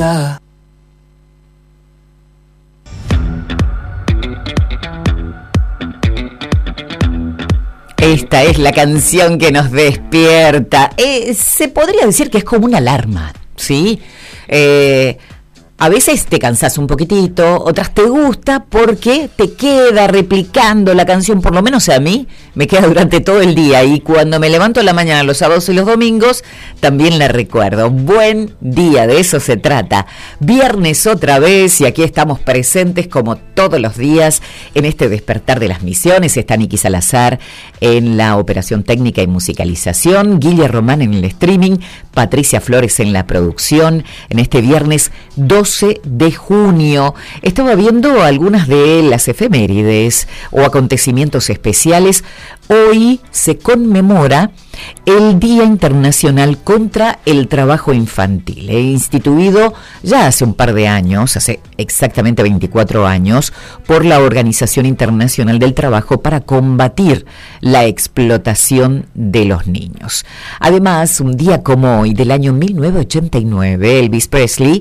vida. Esta es la canción que nos despierta. Se podría decir que es como una alarma, ¿sí? A veces te cansás un poquitito, otras te gusta porque te queda replicando la canción, por lo menos a mí, me queda durante todo el día y cuando me levanto en la mañana, los sábados y los domingos, también la recuerdo. Buen día, de eso se trata. Viernes otra vez y aquí estamos presentes como todos los días en este despertar de las misiones. Está Niki Salazar en la operación técnica y musicalización, Guille Román en el streaming, Patricia Flores en la producción, en este viernes 12 de junio. Estaba viendo algunas de las efemérides o acontecimientos especiales. Hoy se conmemora el Día Internacional contra el Trabajo Infantil, instituido ya hace un par de años, hace exactamente 24 años, por la Organización Internacional del Trabajo para combatir la explotación de los niños. Además, un día como hoy, del año 1989, Elvis Presley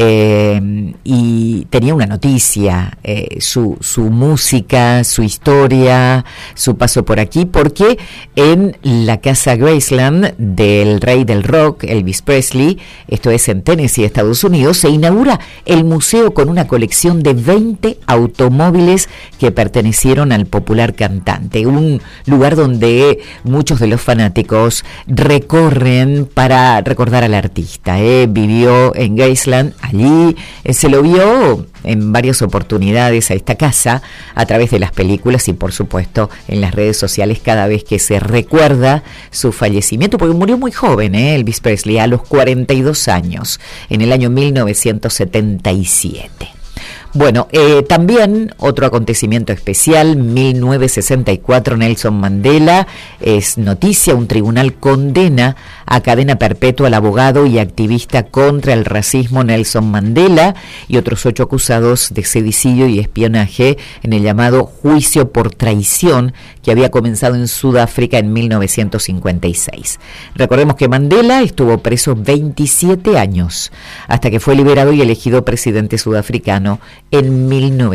y tenía una noticia, su música, su historia, su paso por aquí, porque en la casa Graceland del rey del rock, Elvis Presley, esto es en Tennessee, Estados Unidos, se inaugura el museo con una colección de 20 automóviles que pertenecieron al popular cantante, un lugar donde muchos de los fanáticos recorren para recordar al artista. Vivió en Graceland, allí se lo vio en varias oportunidades a esta casa a través de las películas y por supuesto en las redes sociales cada vez que se recuerda su fallecimiento, porque murió muy joven, Elvis Presley, a los 42 años, en el año 1977. Bueno, también otro acontecimiento especial, 1964, Nelson Mandela es noticia, un tribunal condena a cadena perpetua al abogado y activista contra el racismo Nelson Mandela y otros 8 acusados de sedicidio y espionaje en el llamado juicio por traición que había comenzado en Sudáfrica en 1956. Recordemos que Mandela estuvo preso 27 años hasta que fue liberado y elegido presidente sudafricano en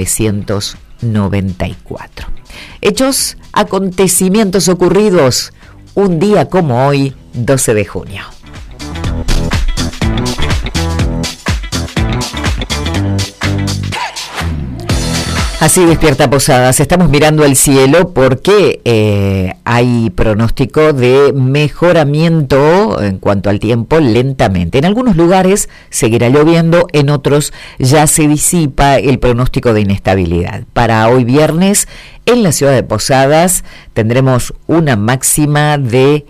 1994. Hechos, acontecimientos ocurridos un día como hoy, 12 de junio. Así despierta Posadas, estamos mirando al cielo porque hay pronóstico de mejoramiento en cuanto al tiempo lentamente. En algunos lugares seguirá lloviendo, en otros ya se disipa el pronóstico de inestabilidad. Para hoy viernes, en la ciudad de Posadas, tendremos una máxima de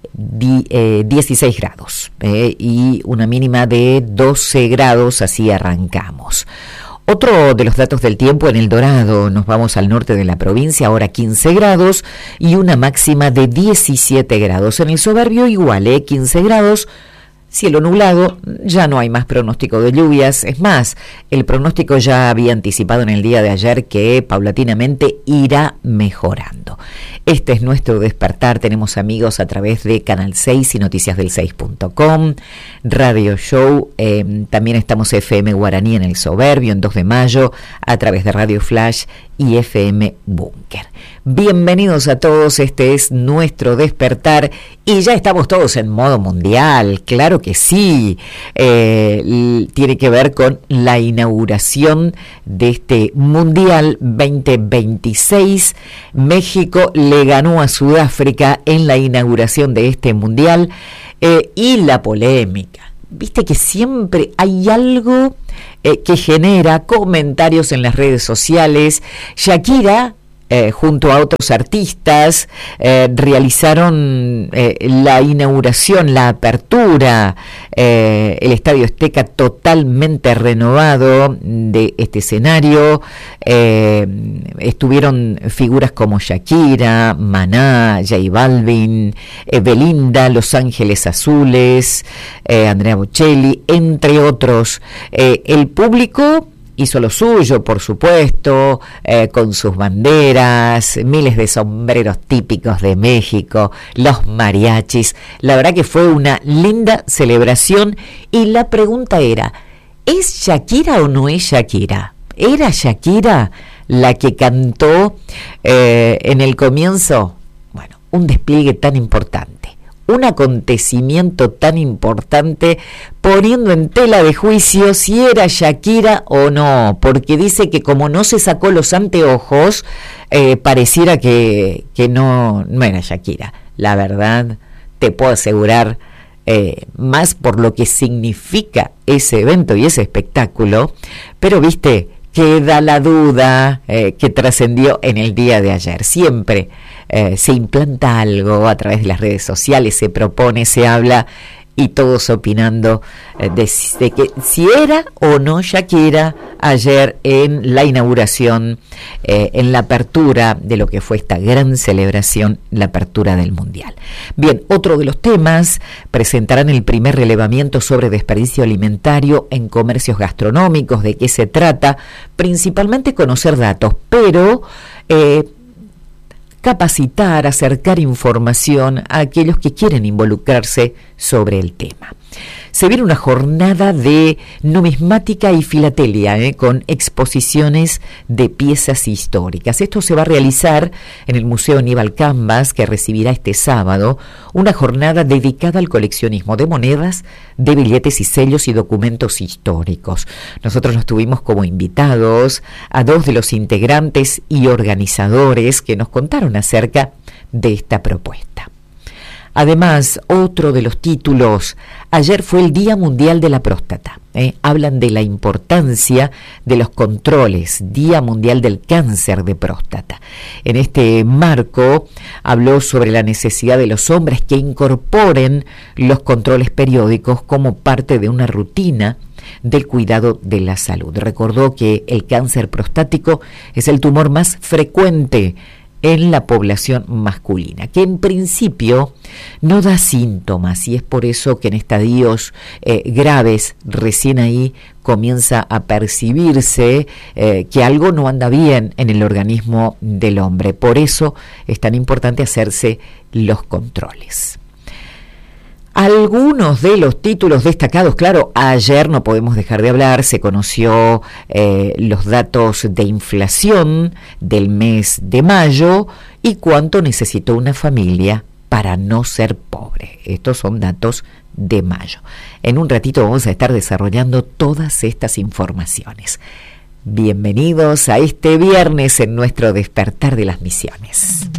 16 grados y una mínima de 12 grados, así arrancamos. Otro de los datos del tiempo en El Dorado, nos vamos al norte de la provincia, ahora 15 grados y una máxima de 17 grados. En el Soberbio igual, 15 grados, cielo nublado, ya no hay más pronóstico de lluvias. Es más, el pronóstico ya había anticipado en el día de ayer que paulatinamente irá mejorando. Este es nuestro despertar, tenemos amigos a través de Canal 6 y noticiasdel6.com, Radio Show, también estamos FM Guaraní en el Soberbio, en 2 de mayo, a través de Radio Flash y FM Búnker. Bienvenidos a todos, este es nuestro despertar y ya estamos todos en modo mundial, claro que sí. Tiene que ver con la inauguración de este Mundial 2026. México le ganó a Sudáfrica en la inauguración de este Mundial y la polémica. Viste que siempre hay algo que genera comentarios en las redes sociales. Shakira, junto a otros artistas, realizaron la inauguración, la apertura, el Estadio Azteca totalmente renovado de este escenario. Estuvieron figuras como Shakira, Maná, J Balvin, Belinda, Los Ángeles Azules, Andrea Bocelli, entre otros. El público hizo lo suyo, por supuesto, con sus banderas, miles de sombreros típicos de México, los mariachis. La verdad que fue una linda celebración y la pregunta era, ¿Es Shakira o no es Shakira? ¿Era Shakira la que cantó en el comienzo? Bueno, un despliegue tan importante, un acontecimiento tan importante, poniendo en tela de juicio si era Shakira o no, porque dice que como no se sacó los anteojos, pareciera que no era Shakira. La verdad, te puedo asegurar, más por lo que significa ese evento y ese espectáculo, pero viste, queda la duda que trascendió en el día de ayer. Siempre se implanta algo a través de las redes sociales, se propone, se habla, y todos opinando de que si era o no Shakira ayer en la inauguración, en la apertura de lo que fue esta gran celebración, la apertura del Mundial. Bien, otro de los temas: presentarán el primer relevamiento sobre desperdicio alimentario en comercios gastronómicos. ¿De qué se trata? Principalmente conocer datos, pero capacitar, acercar información a aquellos que quieren involucrarse sobre el tema. Se viene una jornada de numismática y filatelia, con exposiciones de piezas históricas. Esto se va a realizar en el Museo Aníbal Cambas, que recibirá este sábado una jornada dedicada al coleccionismo de monedas, de billetes y sellos y documentos históricos. Nosotros nos tuvimos como invitados a dos de los integrantes y organizadores que nos contaron acerca de esta propuesta. Además, otro de los títulos: ayer fue el Día Mundial de la Próstata. Hablan de la importancia de los controles, Día Mundial del Cáncer de Próstata. En este marco habló sobre la necesidad de los hombres que incorporen los controles periódicos como parte de una rutina del cuidado de la salud. Recordó que el cáncer prostático es el tumor más frecuente en la población masculina, que en principio no da síntomas, y es por eso que en estadios graves recién ahí comienza a percibirse que algo no anda bien en el organismo del hombre. Por eso es tan importante hacerse los controles. Algunos de los títulos destacados, claro, ayer no podemos dejar de hablar, se conoció los datos de inflación del mes de mayo y cuánto necesitó una familia para no ser pobre. Estos son datos de mayo. En un ratito vamos a estar desarrollando todas estas informaciones. Bienvenidos a este viernes en nuestro Despertar de las Misiones.